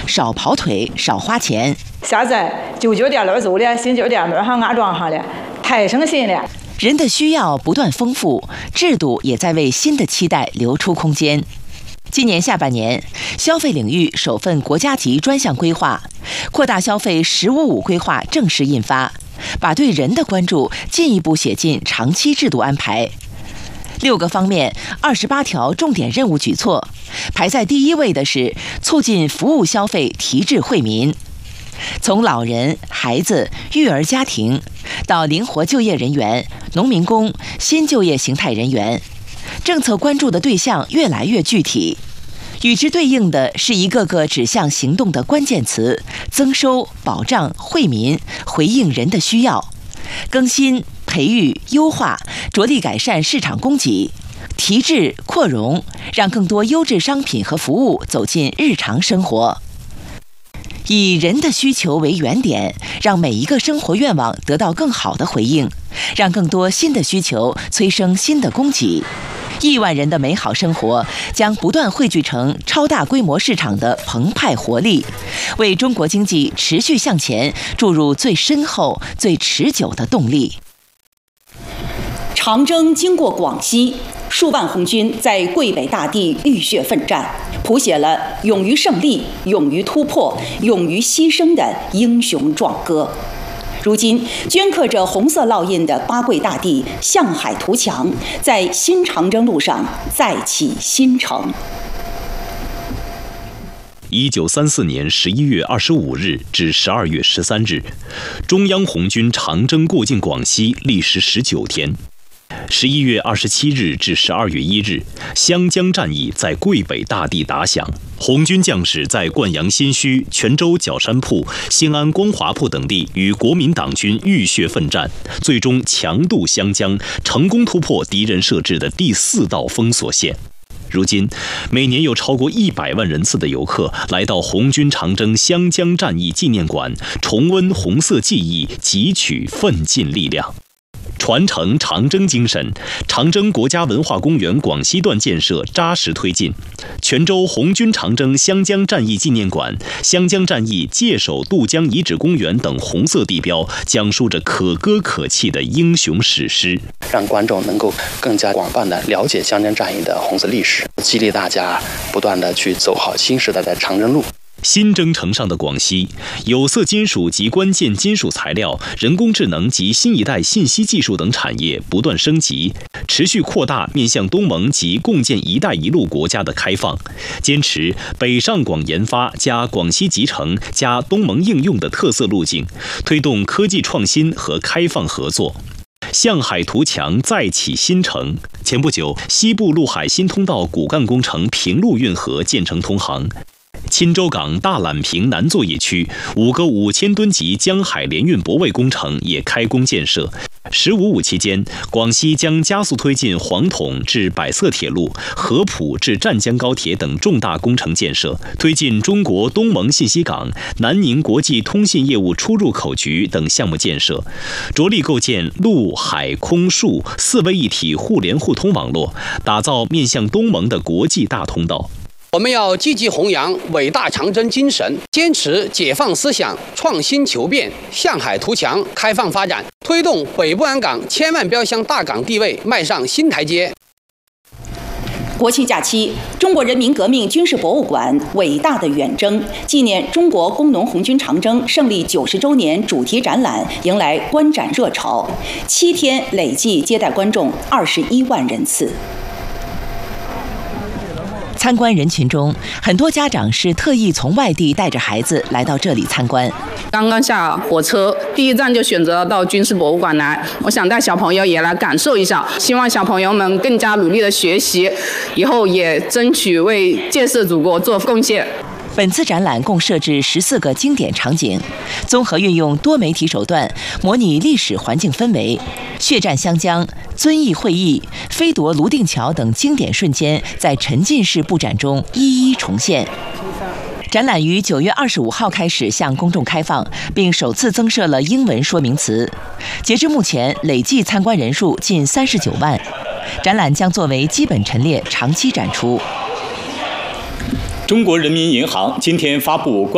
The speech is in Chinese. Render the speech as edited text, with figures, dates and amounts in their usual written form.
少跑腿、少花钱。 现在旧酒店那走了，新酒店那还安装上了，太省心了。 人的需要不断丰富，制度也在为新的期待留出空间。今年下半年，消费领域首份国家级专项规划、扩大消费“15+5”规划正式印发，把对人的关注进一步写进长期制度安排。6个方面，28条重点任务举措，排在第1位的是促进服务消费提质惠民。从老人、孩子、育儿家庭到灵活就业人员、农民工、新就业形态人员，政策关注的对象越来越具体，与之对应的是一个个指向行动的关键词：增收、保障、惠民，回应人的需要，更新、培育、优化，着力改善市场供给，提质扩容，让更多优质商品和服务走进日常生活。以人的需求为原点，让每一个生活愿望得到更好的回应，让更多新的需求催生新的供给。亿万人的美好生活将不断汇聚成超大规模市场的澎湃活力，为中国经济持续向前注入最深厚、最持久的动力。 长征经过广西，数万红军在桂北大地浴血奋战，谱写了勇于胜利、勇于突破、勇于牺牲的英雄壮歌。如今，镌刻着红色烙印的八桂大地向海图强，在新长征路上再起新程。 1934年11月25日至12月13日，中央红军长征过境广西，历时19天。11月27日至12月1日，湘江战役在桂北大地打响，红军将士在灌阳新圩、泉州角山铺、兴安光华铺等地与国民党军浴血奋战，最终强渡湘江，成功突破敌人设置的第4道封锁线。如今，每年有超过100万人次的游客来到红军长征湘江战役纪念馆，重温红色记忆，汲取奋进力量。传承长征精神，长征国家文化公园广西段建设扎实推进。泉州红军长征湘江战役纪念馆、湘江战役界首渡江遗址公园等红色地标，讲述着可歌可泣的英雄史诗， 让观众能够更加广泛地了解湘江战役的红色历史，激励大家不断地去走好新时代的长征路。 新征程上的广西，有色金属及关键金属材料、人工智能及新一代信息技术等产业不断升级，持续扩大面向东盟及共建“一带一路”国家的开放，坚持北上广研发加广西集成加东盟应用的特色路径，推动科技创新和开放合作。向海图强，再起新程。前不久，西部陆海新通道骨干工程平陆运河建成通航。钦州港大榄坪南作业区5个5000吨级江海联运泊位工程也开工建设。15.5期间，广西将加速推进黄统至百色铁路、合浦至湛江高铁等重大工程建设，推进中国东盟信息港、南宁国际通信业务出入口局等项目建设，着力构建陆海空数4位一体互联互通网络，打造面向东盟的国际大通道。 我们要积极弘扬伟大长征精神，坚持解放思想、创新求变、向海图强、开放发展，推动北部安港千万标箱大港地位迈上新台阶。 国庆假期，中国人民革命军事博物馆“伟大的远征”纪念中国工农红军长征胜利90周年主题展览迎来观展热潮，7天累计接待观众21万人次。 参观人群中，很多家长是特意从外地带着孩子来到这里参观。 刚刚下火车，第一站就选择到军事博物馆来。我想带小朋友也来感受一下，希望小朋友们更加努力的学习，以后也争取为建设祖国做贡献。 本次展览共设置14个经典场景，综合运用多媒体手段，模拟历史环境氛围，血战湘江、遵义会议、飞夺泸定桥等经典瞬间，在沉浸式布展中一一重现。展览于9月25号开始向公众开放，并首次增设了英文说明词。截至目前，累计参观人数近39万。展览将作为基本陈列长期展出。 中国人民银行今天发布